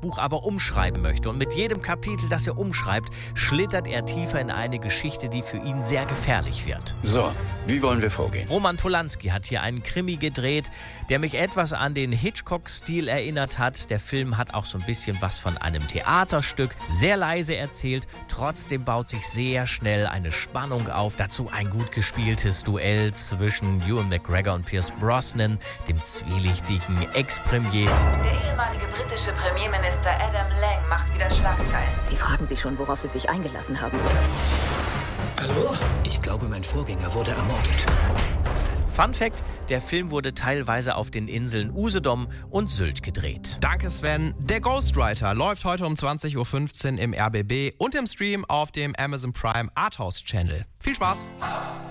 Buch aber umschreiben möchte. Und mit jedem Kapitel, das er umschreibt, schlittert er tiefer in eine Geschichte, die für ihn sehr gefährlich wird. So, wie wollen wir vorgehen? Roman Polanski hat hier einen Krimi gedreht, der mich etwas an den Hitchcock-Stil erinnert hat. Der Film hat auch so ein bisschen was von einem Theaterstück, sehr leise erzählt. Trotzdem baut sich sehr schnell eine Spannung auf. Dazu ein gut gespieltes Duell zwischen Ewan McGregor und Pierce Brosnan, dem zwielichtigen Ex-Premier. Der ehemalige britische Premierminister Adam Lang macht wieder Schlagzeilen. Sie fragen sich schon, worauf Sie sich eingelassen haben. Hallo? Ich glaube, mein Vorgänger wurde ermordet. Fun Fact: Der Film wurde teilweise auf den Inseln Usedom und Sylt gedreht. Danke, Sven. Der Ghostwriter läuft heute um 20.15 Uhr im RBB und im Stream auf dem Amazon Prime Arthouse Channel. Viel Spaß!